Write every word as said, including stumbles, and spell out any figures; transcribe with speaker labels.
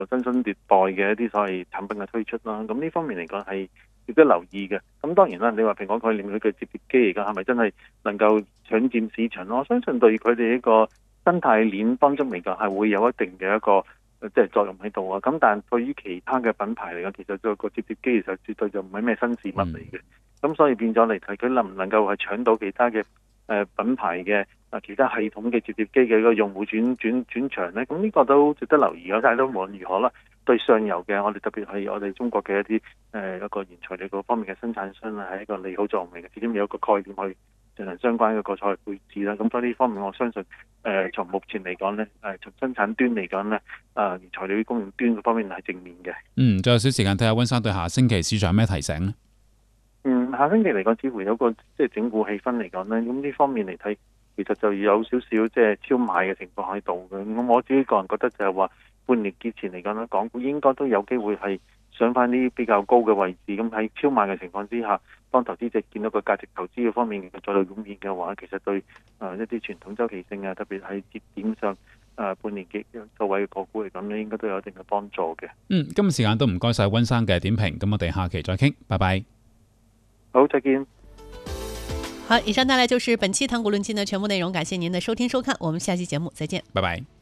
Speaker 1: 新新迭代嘅一啲所謂產品嘅推出啦。咁呢方面嚟講係值得留意嘅。咁當然啦，你話蘋果概念佢嘅摺疊機嚟講係咪真係能夠搶佔市場？我相信對佢哋一個生態鏈當中嚟講係會有一定嘅一個即係作用喺度啊。咁但係對於其他嘅品牌嚟講，其實個個摺疊機其實絕對就唔係咩新事物嚟嘅。咁、嗯、所以變咗嚟睇，佢能唔能夠係搶到其他嘅誒、呃、品牌嘅啊其他系統嘅摺疊機嘅一個用戶轉轉轉場咧？咁呢個都值得留意。但係都無論如何啦，對上游嘅我哋特別係我哋中國嘅一啲誒、呃、一個原材料嗰方面嘅生產商啊，係一個利好作用嚟嘅。始終有一個概念去進行相關嘅個賽配置啦。咁所以呢方面，我相信誒、呃、從目前嚟講咧，誒、呃、從生產端嚟講咧，啊、呃、原材料供應端嗰方面係正面嘅。
Speaker 2: 嗯，仲有少時間睇下溫生對下星期市場有咩提醒咧？
Speaker 1: 嗯，下星期嚟講，似乎有個即係整固氣氛嚟講咧，咁呢方面嚟睇，其實就有少少即係超賣嘅情況喺度嘅。咁我自己個人覺得就係話，半年結前嚟講咧，港股應該都有機會係上翻啲比較高嘅位置。咁喺超賣嘅情況之下，當投資者見到個價值投資嘅方面再度湧現嘅話，其實對誒一啲傳統周期性啊，特別係節點上誒、呃、半年結數位嘅個股嚟講咧，應該都有一定嘅幫助嘅。
Speaker 2: 嗯，今日時間都唔該晒溫生嘅點評，咁我哋下期再傾，拜拜。
Speaker 1: 好，再見。
Speaker 3: 好，以上帶來就是本期談股論盡的全部內容，感謝您的收聽收看，我們下期節目再見，
Speaker 2: 拜拜。